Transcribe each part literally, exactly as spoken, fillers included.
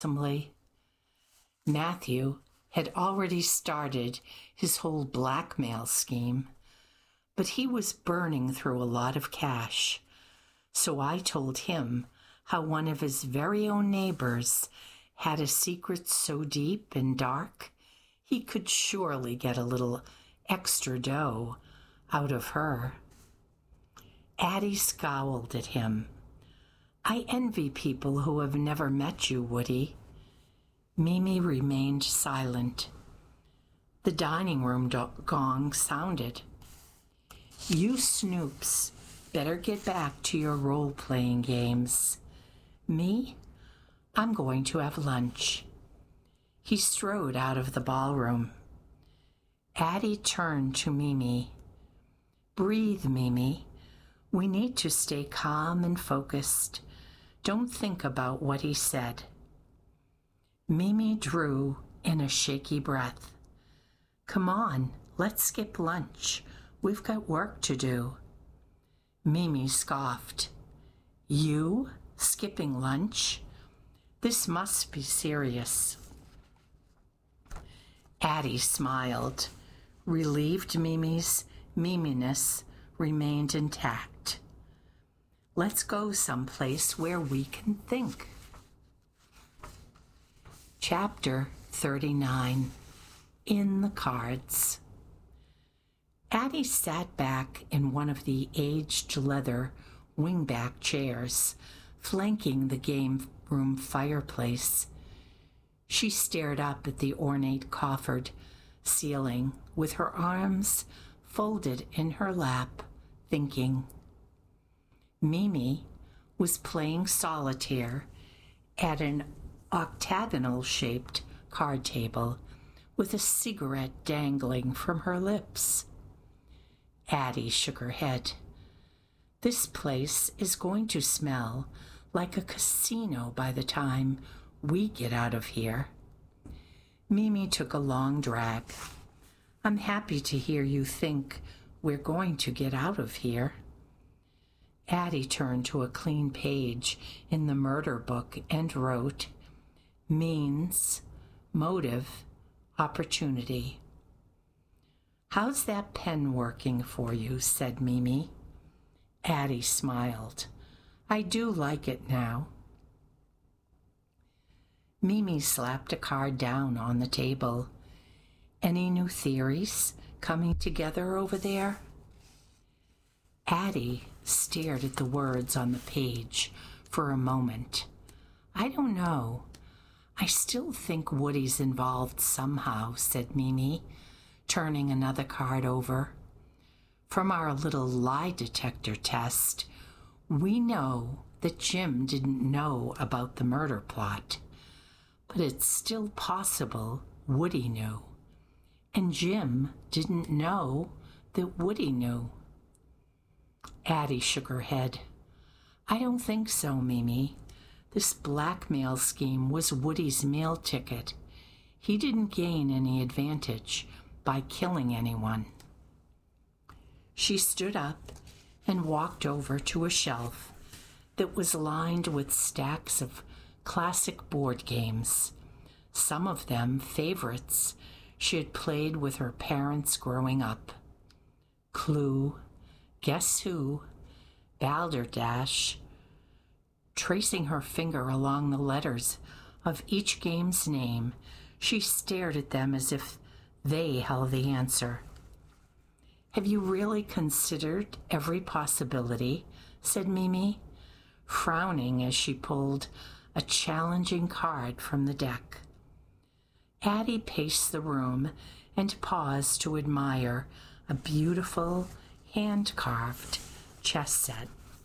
Handsomely. Matthew had already started his whole blackmail scheme, but he was burning through a lot of cash. So I told him how one of his very own neighbors had a secret so deep and dark he could surely get a little extra dough out of her. Addie scowled at him. I envy people who have never met you, Woody. Mimi remained silent. The dining room do- gong sounded. You snoops better get back to your role-playing games. Me? I'm going to have lunch. He strode out of the ballroom. Addie turned to Mimi. Breathe, Mimi. We need to stay calm and focused. Don't think about what he said. Mimi drew in a shaky breath. Come on, let's skip lunch. We've got work to do. Mimi scoffed. You? Skipping lunch? This must be serious. Addie smiled. Relieved Mimi's miminess remained intact. Let's go someplace where we can think. Chapter thirty-nine. In the Cards. Addie sat back in one of the aged leather wingback chairs, flanking the game room fireplace. She stared up at the ornate coffered ceiling with her arms folded in her lap, thinking. Mimi was playing solitaire at an octagonal-shaped card table with a cigarette dangling from her lips. Addie shook her head. This place is going to smell like a casino by the time we get out of here. Mimi took a long drag. I'm happy to hear you think we're going to get out of here. Addie turned to a clean page in the murder book and wrote, means, motive, opportunity. How's that pen working for you? Said Mimi. Addie smiled. I do like it now. Mimi slapped a card down on the table. Any new theories coming together over there? Addie stared at the words on the page for a moment. I don't know. I still think Woody's involved somehow, said Mimi, turning another card over. From our little lie detector test, we know that Jim didn't know about the murder plot, but it's still possible Woody knew, and Jim didn't know that Woody knew. Addie shook her head. I don't think so, Mimi. This blackmail scheme was Woody's meal ticket. He didn't gain any advantage by killing anyone. She stood up and walked over to a shelf that was lined with stacks of classic board games, some of them favorites she had played with her parents growing up. Clue, Guess Who, Balderdash. Tracing her finger along the letters of each game's name, she stared at them as if they held the answer. Have you really considered every possibility? Said Mimi, frowning as she pulled a challenging card from the deck. Addie paced the room and paused to admire a beautiful, hand-carved chess set.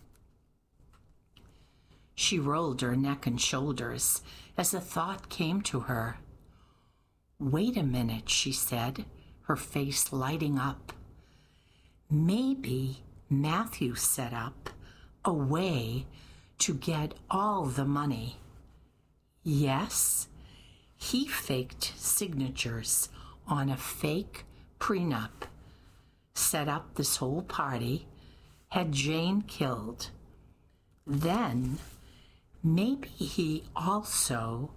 She rolled her neck and shoulders as a thought came to her. Wait a minute, she said, her face lighting up. Maybe Matthew set up a way to get all the money. Yes, he faked signatures on a fake prenup, set up this whole party, had Jane killed. Then maybe he also